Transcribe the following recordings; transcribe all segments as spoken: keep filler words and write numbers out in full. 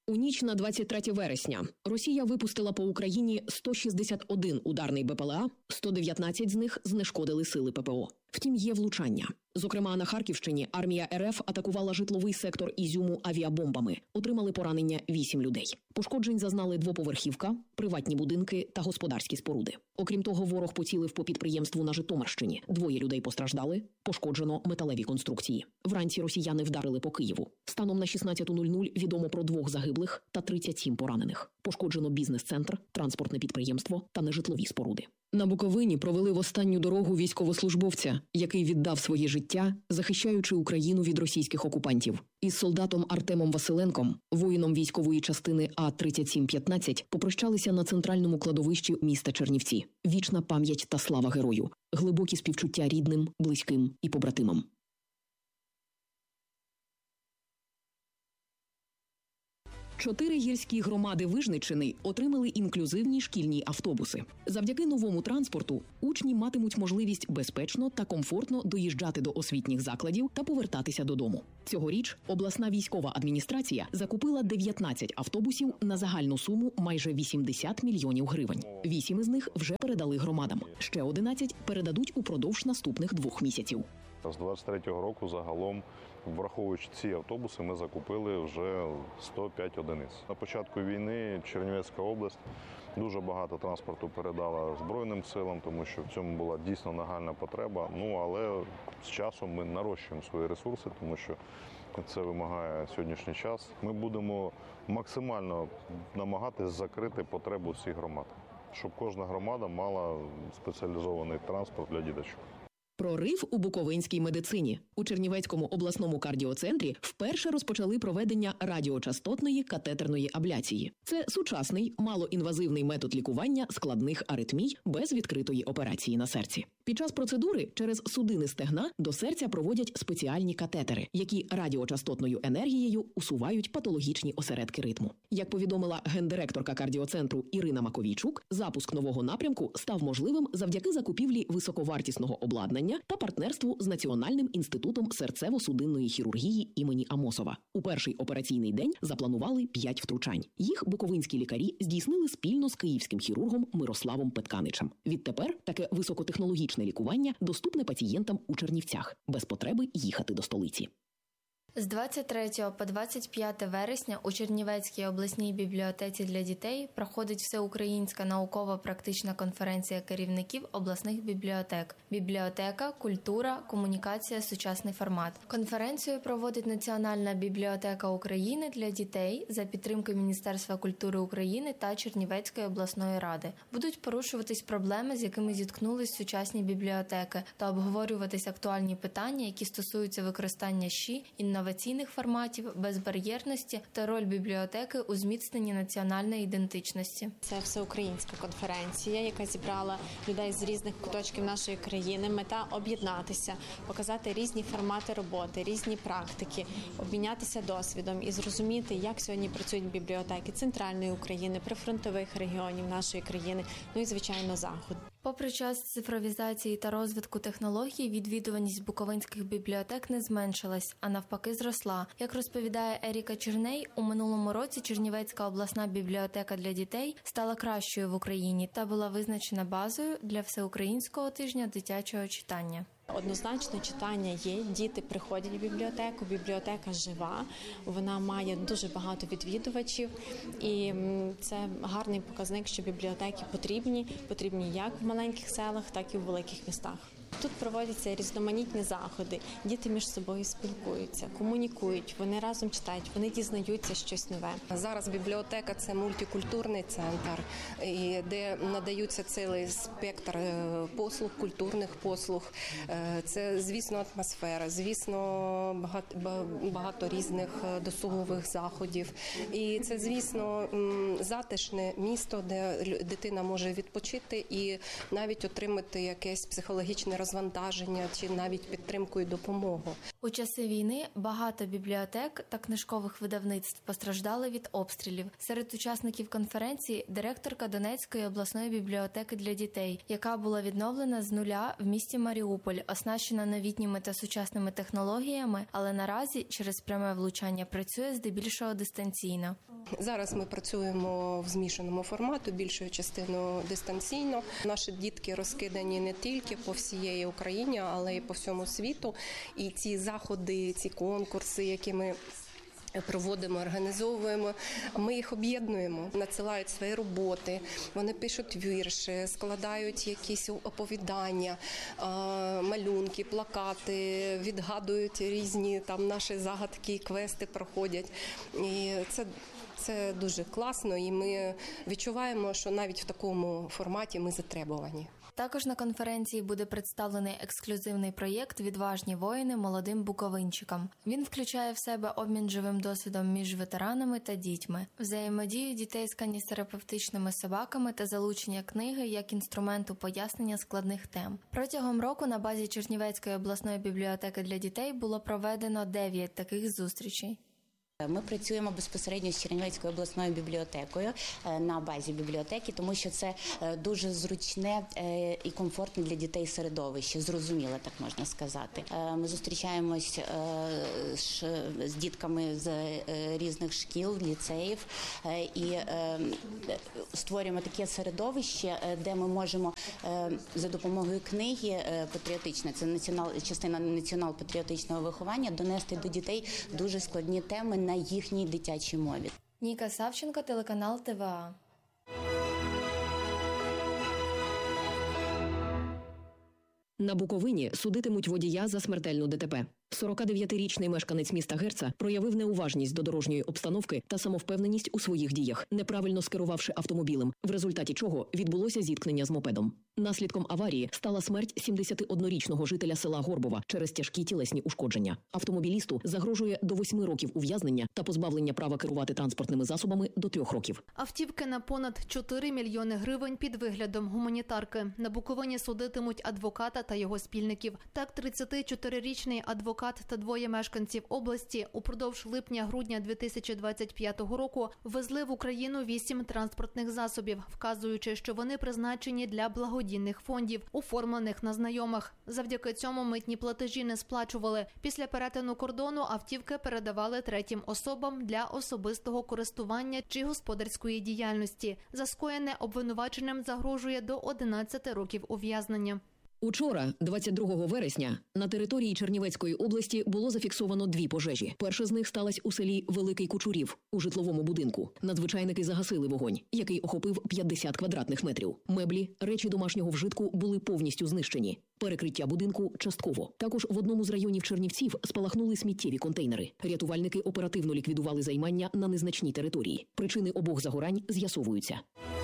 У ніч на двадцять третє вересня Росія випустила по Україні сто шістдесят один ударний БПЛА, сто дев'ятнадцять з них знешкодили сили ППО. Втім, є влучання. Зокрема, на Харківщині армія РФ атакувала житловий сектор Ізюму авіабомбами. Отримали поранення вісім людей. Пошкоджень зазнали двоповерхівка, приватні будинки та господарські споруди. Окрім того, ворог поцілив по підприємству на Житомирщині. Двоє людей постраждали, пошкоджено металеві конструкції. Вранці росіяни вдарили по Києву. Станом на шістнадцяту нуль нуль відомо про двох загиблих та тридцять сім поранених. Пошкоджено бізнес-центр, транспортне підприємство та нежитлові споруди. На Буковині провели в останню дорогу військовослужбовця, який віддав своє життя, захищаючи Україну від російських окупантів. Із солдатом Артемом Василенком, воїном військової частини А тридцять сім п'ятнадцять, попрощалися на центральному кладовищі міста Чернівці. Вічна пам'ять та слава герою. Глибокі співчуття рідним, близьким і побратимам. Чотири гірські громади Вижниччини отримали інклюзивні шкільні автобуси. Завдяки новому транспорту учні матимуть можливість безпечно та комфортно доїжджати до освітніх закладів та повертатися додому. Цьогоріч обласна військова адміністрація закупила дев'ятнадцять автобусів на загальну суму майже вісімдесят мільйонів гривень. Вісім із них вже передали громадам. Ще одинадцять передадуть упродовж наступних двох місяців. З двадцять третього року загалом, враховуючи ці автобуси, ми закупили вже сто п'ять одиниць. На початку війни Чернівецька область дуже багато транспорту передала Збройним силам, тому що в цьому була дійсно нагальна потреба. Ну, але з часом ми нарощуємо свої ресурси, тому що це вимагає сьогоднішній час. Ми будемо максимально намагатися закрити потребу всіх громад, щоб кожна громада мала спеціалізований транспорт для діточок. Прорив у буковинській медицині. У Чернівецькому обласному кардіоцентрі вперше розпочали проведення радіочастотної катетерної абляції. Це сучасний, малоінвазивний метод лікування складних аритмій без відкритої операції на серці. Під час процедури через судини стегна до серця проводять спеціальні катетери, які радіочастотною енергією усувають патологічні осередки ритму. Як повідомила гендиректорка кардіоцентру Ірина Маковійчук, запуск нового напрямку став можливим завдяки закупівлі високовартісного обладнання та партнерству з Національним інститутом серцево-судинної хірургії імені Амосова. У перший операційний день запланували п'ять втручань. Їх буковинські лікарі здійснили спільно з київським хірургом Мирославом Петканичем. Відтепер таке високотехнологічне лікування доступне пацієнтам у Чернівцях, без потреби їхати до столиці. З двадцять третього по двадцять п'яте вересня у Чернівецькій обласній бібліотеці для дітей проходить всеукраїнська науково-практична конференція керівників обласних бібліотек «Бібліотека, культура, комунікація, сучасний формат». Конференцію проводить Національна бібліотека України для дітей за підтримки Міністерства культури України та Чернівецької обласної ради. Будуть порушуватись проблеми, з якими зіткнулись сучасні бібліотеки, та обговорюватись актуальні питання, які стосуються використання ЩІ, інноваційних інноваційних форматів, безбар'єрності та роль бібліотеки у зміцненні національної ідентичності. Це всеукраїнська конференція, яка зібрала людей з різних куточків нашої країни. Мета – об'єднатися, показати різні формати роботи, різні практики, обмінятися досвідом і зрозуміти, як сьогодні працюють бібліотеки центральної України, прифронтових регіонів нашої країни, ну і, звичайно, Заходу. Попри час цифровізації та розвитку технологій, відвідуваність буковинських бібліотек не зменшилась, а навпаки зросла. Як розповідає Еріка Черней, у минулому році Чернівецька обласна бібліотека для дітей стала кращою в Україні та була визначена базою для Всеукраїнського тижня дитячого читання. Однозначно читання є, діти приходять в бібліотеку, бібліотека жива, вона має дуже багато відвідувачів і це гарний показник, що бібліотеки потрібні, потрібні як в маленьких селах, так і в великих містах. Тут проводяться різноманітні заходи, діти між собою спілкуються, комунікують, вони разом читають, вони дізнаються щось нове. Зараз бібліотека – це мультикультурний центр, де надаються цілий спектр послуг, культурних послуг. Це, звісно, атмосфера, звісно, багато, багато різних досугових заходів. І це, звісно, затишне місто, де дитина може відпочити і навіть отримати якесь психологічне розвитку. розвантаження чи навіть підтримку і допомогу. У часи війни багато бібліотек та книжкових видавництв постраждали від обстрілів. Серед учасників конференції директорка Донецької обласної бібліотеки для дітей, яка була відновлена з нуля в місті Маріуполь, оснащена новітніми та сучасними технологіями, але наразі через пряме влучання працює здебільшого дистанційно. Зараз ми працюємо в змішаному форматі, більшою частиною дистанційно. Наші дітки розкидані не тільки по всієї Україні, але й по всьому світу. І ці заходи, ці конкурси, які ми проводимо, організовуємо, ми їх об'єднуємо, надсилають свої роботи, вони пишуть вірші, складають якісь оповідання, малюнки, плакати, відгадують різні там наші загадки, квести проходять. І це Це дуже класно, і ми відчуваємо, що навіть в такому форматі ми затребувані. Також на конференції буде представлений ексклюзивний проєкт «Відважні воїни молодим буковинчикам». Він включає в себе обмін живим досвідом між ветеранами та дітьми, взаємодію дітей з каністерапевтичними собаками та залучення книги як інструменту пояснення складних тем. Протягом року на базі Чернівецької обласної бібліотеки для дітей було проведено дев'ять таких зустрічей. Ми працюємо безпосередньо з Чернівецькою обласною бібліотекою на базі бібліотеки, тому що це дуже зручне і комфортне для дітей середовище, зрозуміле, так можна сказати. Ми зустрічаємось з дітками з різних шкіл, ліцеїв і створюємо таке середовище, де ми можемо за допомогою книги патріотичне, це націонал, частина націонал-патріотичного виховання, донести до дітей дуже складні теми на їхній дитячій мові. Ніка Савченко, телеканал Т В А. На Буковині судитимуть водія за смертельну Д Т П. сорокадев'ятирічний мешканець міста Герца проявив неуважність до дорожньої обстановки та самовпевненість у своїх діях, неправильно скерувавши автомобілем, в результаті чого відбулося зіткнення з мопедом. Наслідком аварії стала смерть сімдесятиоднорічного жителя села Горбова через тяжкі тілесні ушкодження. Автомобілісту загрожує до восьми років ув'язнення та позбавлення права керувати транспортними засобами до трьох років. Автівки на понад чотири мільйони гривень під виглядом гуманітарки. На Буковині судитимуть адвоката та його спільників. Так, тридцятичотирирічний адвокат та двоє мешканців області упродовж липня-грудня дві тисячі двадцять п'ятого року везли в Україну вісім транспортних засобів, вказуючи, що вони призначені для благодійних фондів, оформлених на знайомих. Завдяки цьому митні платежі не сплачували. Після перетину кордону автівки передавали третім особам для особистого користування чи господарської діяльності. За скоєне обвинуваченим загрожує до одинадцяти років ув'язнення. Учора, двадцять другого вересня, на території Чернівецької області було зафіксовано дві пожежі. Перша з них сталася у селі Великий Кучурів, у житловому будинку. Надзвичайники загасили вогонь, який охопив п'ятдесят квадратних метрів. Меблі, речі домашнього вжитку були повністю знищені. Перекриття будинку – частково. Також в одному з районів Чернівців спалахнули сміттєві контейнери. Рятувальники оперативно ліквідували займання на незначній території. Причини обох загорань з'ясовуються.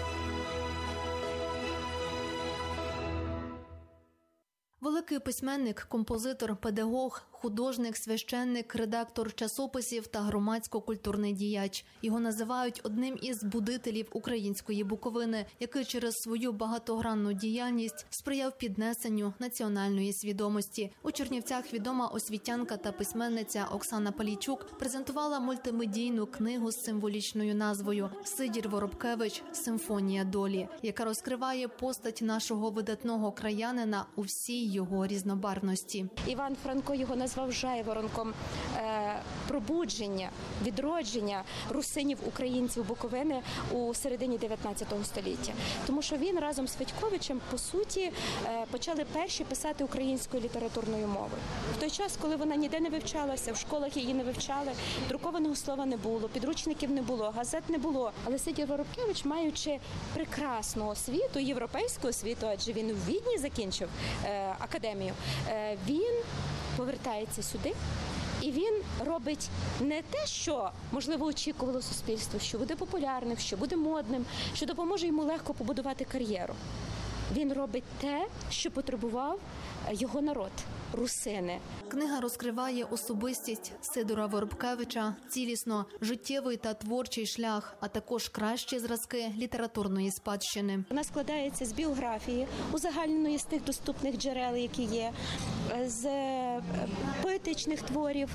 Великий письменник, композитор, педагог, художник, священник, редактор часописів та громадсько-культурний діяч. Його називають одним із будителів української Буковини, який через свою багатогранну діяльність сприяв піднесенню національної свідомості. У Чернівцях відома освітянка та письменниця Оксана Палійчук презентувала мультимедійну книгу з символічною назвою «Сидір Воробкевич. Симфонія долі», яка розкриває постать нашого видатного краянина у всій його різнобарвності. Іван Франко його назвав жайворонком е, пробудження, відродження русинів українців Буковини у середині дев'ятнадцятого століття. Тому що він разом з Федьковичем, по суті, е, почали перші писати українською літературною мовою. В той час, коли вона ніде не вивчалася, в школах її не вивчали, друкованого слова не було, підручників не було, газет не було. Але Сидір Воробкевич, маючи прекрасну освіту, європейську освіту, адже він у Відні закінчив е, академію, е, він повертається сюди, і він робить не те, що, можливо, очікувало суспільство, що буде популярним, що буде модним, що допоможе йому легко побудувати кар'єру. Він робить те, що потребував його народ. русини. Книга розкриває особистість Сидора Воробкевича, цілісно життєвий та творчий шлях, а також кращі зразки літературної спадщини. Вона складається з біографії, узагальненої з тих доступних джерел, які є, з поетичних творів,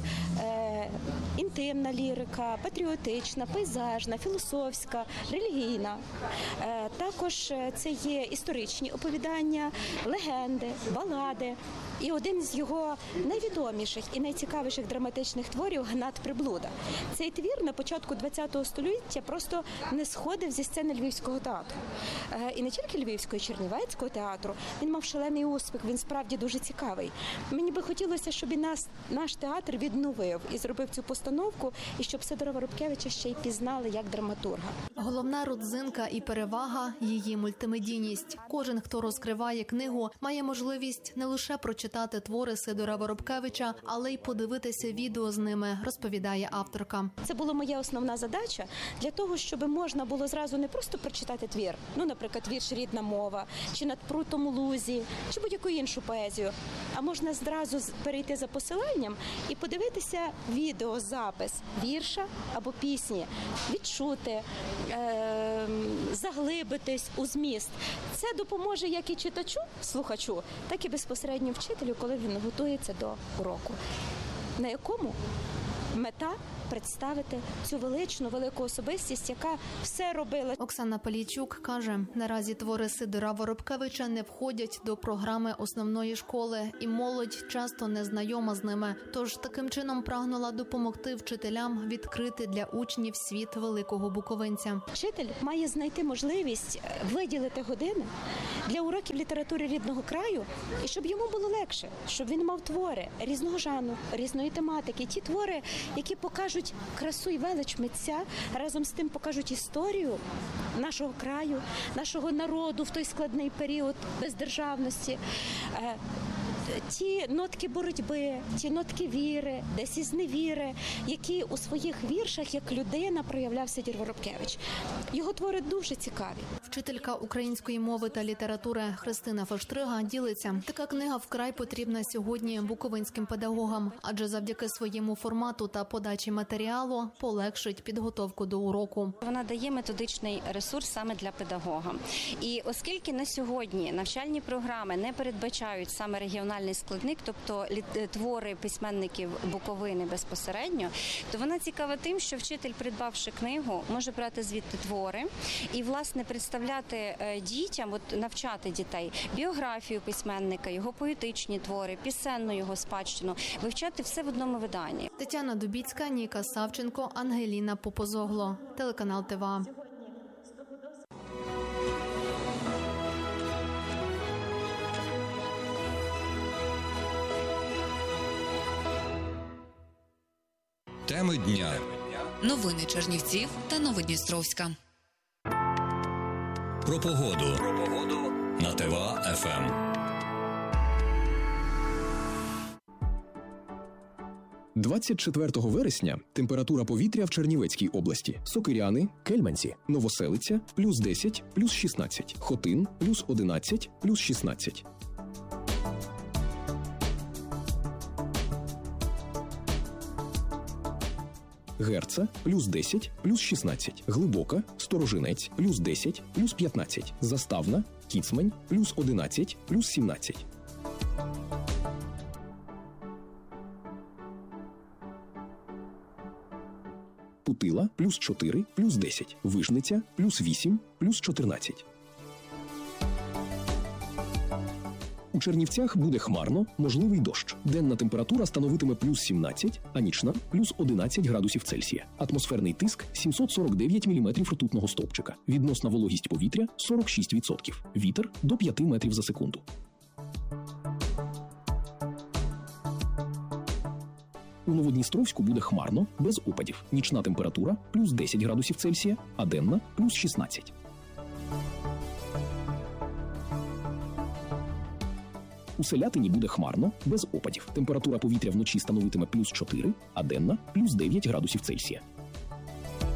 інтимна лірика, патріотична, пейзажна, філософська, релігійна. Також це є історичні оповідання, легенди, балади. І один з його найвідоміших і найцікавіших драматичних творів «Гнат Приблуда». Цей твір на початку ХХ століття просто не сходив зі сцени Львівського театру. І не тільки Львівського, Чернівецького театру. Він мав шалений успіх, він справді дуже цікавий. Мені би хотілося, щоб і нас, наш театр відновив і зробив цю постановку, і щоб Сидора Воробкевича ще й пізнали як драматурга. Головна родзинка і перевага – її мультимедійність. Кожен, хто розкриває книгу, має можливість не лише прочитати твори Сидора Воробкевича, але й подивитися відео з ними, розповідає авторка. Це була моя основна задача для того, щоб можна було зразу не просто прочитати твір, ну, наприклад, вірш «Рідна мова», чи «Над прутом у лузі», чи будь-яку іншу поезію, а можна зразу перейти за посиланням і подивитися відеозапис вірша або пісні, відчути, е- заглибитись у зміст. Це допоможе як і читачу, слухачу, так і безпосередньо вчителю, коли він готується до уроку, на якому мета представити цю величну, велику особистість, яка все робила. Оксана Палійчук каже, наразі твори Сидора Воробкевича не входять до програми основної школи, і молодь часто не знайома з ними. Тож таким чином прагнула допомогти вчителям відкрити для учнів світ великого буковинця. Вчитель має знайти можливість виділити години для уроків літератури рідного краю, і щоб йому було легше, щоб він мав твори різного жанру, різної тематики, ті твори, які покажуть красу і велич митця, разом з тим покажуть історію нашого краю, нашого народу в той складний період бездержавності. Ті нотки боротьби, ті нотки віри, десь із невіри, які у своїх віршах як людина проявляв Сидір Воробкевич. Його твори дуже цікаві. Вчителька української мови та літератури Христина Фоштрига ділиться. Така книга вкрай потрібна сьогодні буковинським педагогам, адже завдяки своєму формату та подачі матеріалу полегшить підготовку до уроку. Вона дає методичний ресурс саме для педагога. І оскільки на сьогодні навчальні програми не передбачають саме регіональний складник, тобто твори письменників Буковини безпосередньо, то вона цікава тим, що вчитель, придбавши книгу, може брати звідти твори і, власне, представляти дітям, от навчати дітей біографію письменника, його поетичні твори, пісенну його спадщину, вивчати все в одному виданні. Тетяна Дубіцька, Ніка Савченко, Ангеліна Попозогло. Телеканал ТВА. Теми дня. Новини Чернівців та Новодністровська. Про погоду. Про погоду на ТВА-ФМ. двадцять четвертого вересня температура повітря в Чернівецькій області. Сокиряни, Кельменці, Новоселиця – плюс десять, плюс шістнадцять. Хотин – плюс одинадцять, плюс шістнадцять. Герца – плюс десять, плюс шістнадцять. Глибока, Сторожинець – плюс десять, плюс п'ятнадцять. Заставна, Кіцмань – плюс одинадцять, плюс сімнадцять. Путила – плюс чотири, плюс десять. Вижниця – плюс вісім, плюс чотирнадцять. У Чернівцях буде хмарно, можливий дощ. Денна температура становитиме плюс сімнадцять, а нічна – плюс одинадцять градусів Цельсія. Атмосферний тиск – сімсот сорок дев'ять міліметрів ртутного стовпчика. Відносна вологість повітря – сорок шість відсотків. Вітер – до п'яти метрів за секунду. У Новодністровську буде хмарно, без опадів. Нічна температура – плюс десять градусів Цельсія, а денна – плюс шістнадцять. У Селятині буде хмарно, без опадів. Температура повітря вночі становитиме плюс чотири, а денна – плюс дев'ять градусів Цельсія.